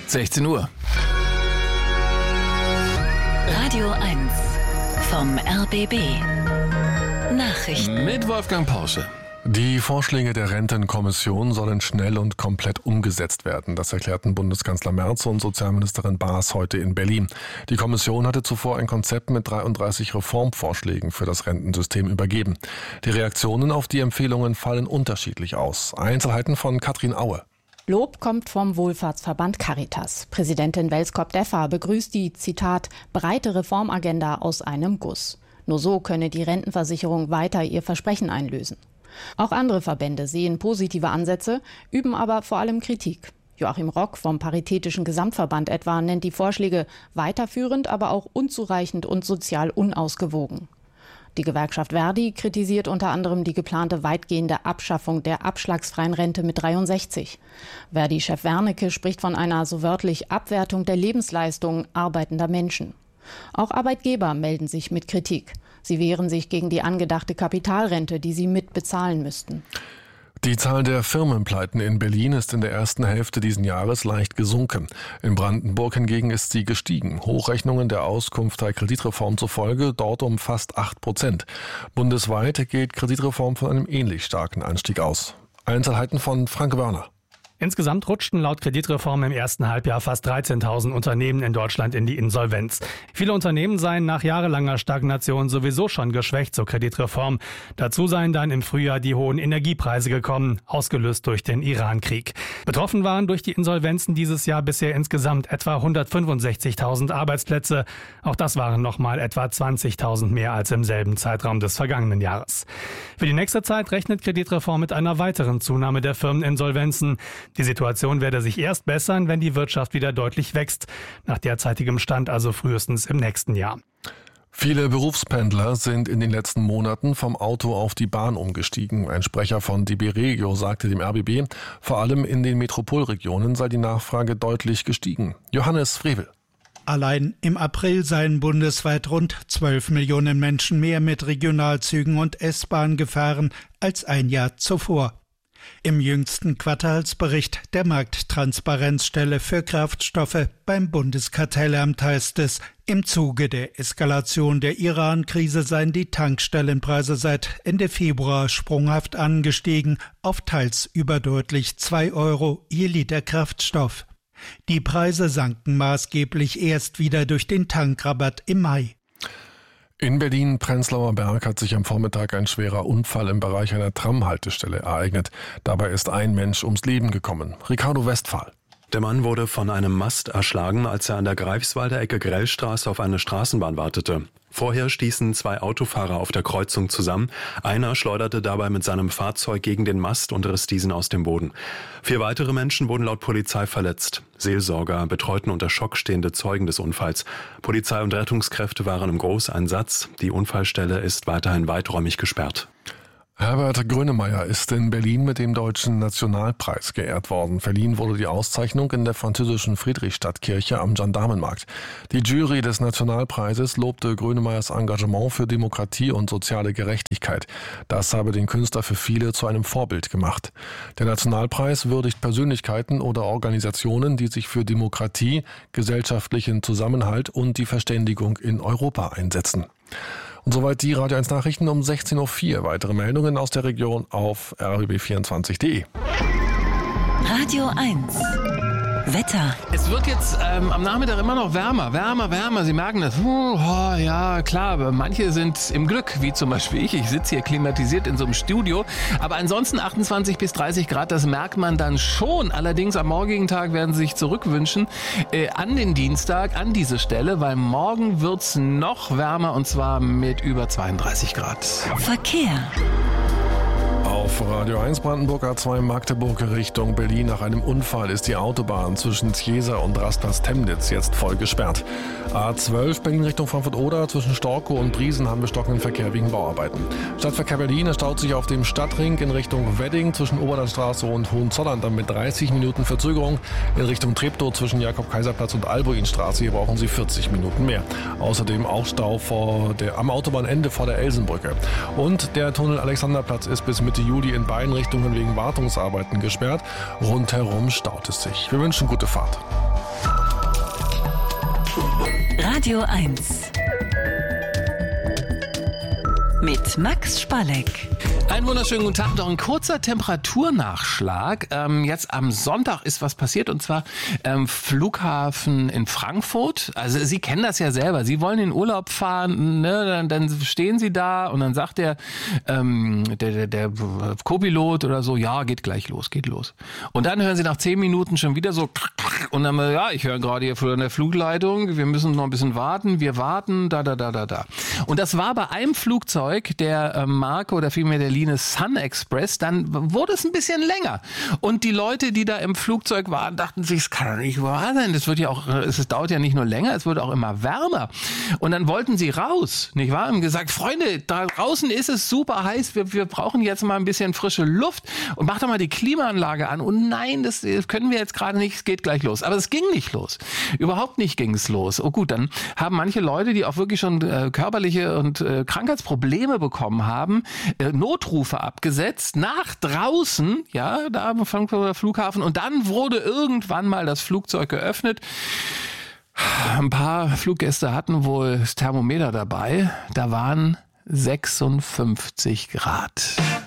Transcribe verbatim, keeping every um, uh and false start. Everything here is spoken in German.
sechzehn Uhr. Radio eins vom R B B. Nachrichten mit Wolfgang Porsche. Die Vorschläge der Rentenkommission sollen schnell und komplett umgesetzt werden. Das erklärten Bundeskanzler Merz und Sozialministerin Baas heute in Berlin. Die Kommission hatte zuvor ein Konzept mit dreiunddreißig Reformvorschlägen für das Rentensystem übergeben. Die Reaktionen auf die Empfehlungen fallen unterschiedlich aus. Einzelheiten von Katrin Aue. Lob kommt vom Wohlfahrtsverband Caritas. Präsidentin Welskop-Deffer begrüßt die, Zitat, breite Reformagenda aus einem Guss. Nur so könne die Rentenversicherung weiter ihr Versprechen einlösen. Auch andere Verbände sehen positive Ansätze, üben aber vor allem Kritik. Joachim Rock vom Paritätischen Gesamtverband etwa nennt die Vorschläge weiterführend, aber auch unzureichend und sozial unausgewogen. Die Gewerkschaft Verdi kritisiert unter anderem die geplante weitgehende Abschaffung der abschlagsfreien Rente mit dreiundsechzig. Verdi-Chef Wernicke spricht von einer so wörtlich Abwertung der Lebensleistung arbeitender Menschen. Auch Arbeitgeber melden sich mit Kritik. Sie wehren sich gegen die angedachte Kapitalrente, die sie mitbezahlen müssten. Die Zahl der Firmenpleiten in Berlin ist in der ersten Hälfte dieses Jahres leicht gesunken. In Brandenburg hingegen ist sie gestiegen. Hochrechnungen der Auskunft der Kreditreform zufolge dort um fast acht Prozent. Bundesweit geht Kreditreform von einem ähnlich starken Anstieg aus. Einzelheiten von Frank Wörner. Insgesamt rutschten laut Kreditreform im ersten Halbjahr fast dreizehntausend Unternehmen in Deutschland in die Insolvenz. Viele Unternehmen seien nach jahrelanger Stagnation sowieso schon geschwächt zur Kreditreform. Dazu seien dann im Frühjahr die hohen Energiepreise gekommen, ausgelöst durch den Iran-Krieg. Betroffen waren durch die Insolvenzen dieses Jahr bisher insgesamt etwa hundertfünfundsechzigtausend Arbeitsplätze. Auch das waren nochmal etwa zwanzigtausend mehr als im selben Zeitraum des vergangenen Jahres. Für die nächste Zeit rechnet Kreditreform mit einer weiteren Zunahme der Firmeninsolvenzen. Die Situation werde sich erst bessern, wenn die Wirtschaft wieder deutlich wächst. Nach derzeitigem Stand also frühestens im nächsten Jahr. Viele Berufspendler sind in den letzten Monaten vom Auto auf die Bahn umgestiegen. Ein Sprecher von D B Regio sagte dem R B B, vor allem in den Metropolregionen sei die Nachfrage deutlich gestiegen. Johannes Frevel. Allein im April seien bundesweit rund zwölf Millionen Menschen mehr mit Regionalzügen und S-Bahn gefahren als ein Jahr zuvor. Im jüngsten Quartalsbericht der Markttransparenzstelle für Kraftstoffe beim Bundeskartellamt heißt es, im Zuge der Eskalation der Iran-Krise seien die Tankstellenpreise seit Ende Februar sprunghaft angestiegen auf teils überdeutlich zwei Euro je Liter Kraftstoff. Die Preise sanken maßgeblich erst wieder durch den Tankrabatt im Mai. In Berlin-Prenzlauer Berg hat sich am Vormittag ein schwerer Unfall im Bereich einer Tramhaltestelle ereignet. Dabei ist ein Mensch ums Leben gekommen. Ricardo Westphal. Der Mann wurde von einem Mast erschlagen, als er an der Greifswalder Ecke Grellstraße auf eine Straßenbahn wartete. Vorher stießen zwei Autofahrer auf der Kreuzung zusammen. Einer schleuderte dabei mit seinem Fahrzeug gegen den Mast und riss diesen aus dem Boden. Vier weitere Menschen wurden laut Polizei verletzt. Seelsorger betreuten unter Schock stehende Zeugen des Unfalls. Polizei und Rettungskräfte waren im Großeinsatz. Die Unfallstelle ist weiterhin weiträumig gesperrt. Herbert Grönemeyer ist in Berlin mit dem Deutschen Nationalpreis geehrt worden. Verliehen wurde die Auszeichnung in der französischen Friedrichstadtkirche am Gendarmenmarkt. Die Jury des Nationalpreises lobte Grönemeyers Engagement für Demokratie und soziale Gerechtigkeit. Das habe den Künstler für viele zu einem Vorbild gemacht. Der Nationalpreis würdigt Persönlichkeiten oder Organisationen, die sich für Demokratie, gesellschaftlichen Zusammenhalt und die Verständigung in Europa einsetzen. Und soweit die Radio eins Nachrichten um sechzehn Uhr vier. Weitere Meldungen aus der Region auf r b b vierundzwanzig punkt de. Radio eins Wetter. Es wird jetzt ähm, am Nachmittag immer noch wärmer, wärmer, wärmer. Sie merken das. Uh, oh, ja, klar, aber manche sind im Glück, wie zum Beispiel ich. Ich sitze hier klimatisiert in so einem Studio. Aber ansonsten achtundzwanzig bis dreißig Grad, das merkt man dann schon. Allerdings am morgigen Tag werden sie sich zurückwünschen äh, an den Dienstag, an diese Stelle, weil morgen wird's noch wärmer und zwar mit über zweiunddreißig Grad. Verkehr. Auf Radio eins Brandenburg A zwei Magdeburg Richtung Berlin. Nach einem Unfall ist die Autobahn zwischen Zjeser und Rastplatz-Temnitz jetzt voll gesperrt. A zwölf Berlin Richtung Frankfurt-Oder. Zwischen Storkow und Briesen haben wir stockenden Verkehr wegen Bauarbeiten. Stadtverkehr Berlin, es staut sich auf dem Stadtring in Richtung Wedding zwischen Oberlandstraße und Hohenzollern. Dann mit dreißig Minuten Verzögerung. In Richtung Treptow zwischen Jakob-Kaiser-Platz und Albuinstraße. Hier brauchen Sie vierzig Minuten mehr. Außerdem auch Stau vor der, am Autobahnende vor der Elsenbrücke. Und der Tunnel Alexanderplatz ist bis Mitte Juli Juli in beiden Richtungen wegen Wartungsarbeiten gesperrt. Rundherum staut es sich. Wir wünschen gute Fahrt. Radio eins mit Max Spalleck. Einen wunderschönen guten Tag. Noch ein kurzer Temperaturnachschlag. Ähm, jetzt am Sonntag ist was passiert, und zwar ähm, Flughafen in Frankfurt. Also Sie kennen das ja selber. Sie wollen in Urlaub fahren, ne? dann, dann stehen Sie da und dann sagt der, ähm, der, der, der Co-Pilot oder so, ja, geht gleich los, geht los. Und dann hören Sie nach zehn Minuten schon wieder so und dann, ja, ich höre gerade hier von der Flugleitung, wir müssen noch ein bisschen warten, wir warten, da, da, da, da, da. Und das war bei einem Flugzeug der äh, Marke oder vielmehr der Linie Sun Express, dann wurde es ein bisschen länger. Und die Leute, die da im Flugzeug waren, dachten sich, es kann doch nicht wahr sein. Das wird ja auch, es dauert ja nicht nur länger, es wird auch immer wärmer. Und dann wollten sie raus, nicht wahr? Haben gesagt, Freunde, da draußen ist es super heiß, wir, wir brauchen jetzt mal ein bisschen frische Luft und mach doch mal die Klimaanlage an. Und nein, das können wir jetzt gerade nicht, es geht gleich los. Aber es ging nicht los. Überhaupt nicht ging es los. Oh gut, dann haben manche Leute, die auch wirklich schon äh, körperliche und äh, Krankheitsprobleme bekommen haben, äh, Notrufe abgesetzt, nach draußen, ja, da am Frankfurter Flughafen, und dann wurde irgendwann mal das Flugzeug geöffnet. Ein paar Fluggäste hatten wohl das Thermometer dabei, da waren sechsundfünfzig Grad.